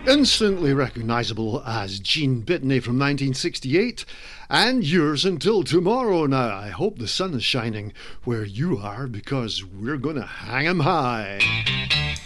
Instantly recognisable as Gene Bitney from 1968, and yours until tomorrow. Now, I hope the sun is shining where you are, because we're going to hang 'em high.